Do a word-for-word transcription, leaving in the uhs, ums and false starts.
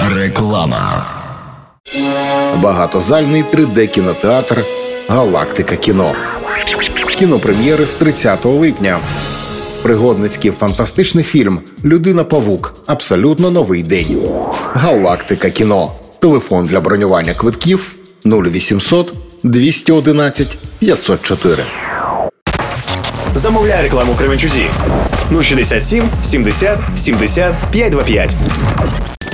Реклама. Багатозальний три де-кінотеатр «Галактика кіно». Кінопрем'єри з тридцятого липня. Пригодницький фантастичний фільм «Людина-павук. Абсолютно новий день». «Галактика кіно». Телефон для бронювання квитків нуль вісімсот двісті одинадцять п'ятсот чотири. Замовляй рекламу Кременчузі. нуль шістдесят сім сімдесят сімдесят п'ятсот двадцять п'ять.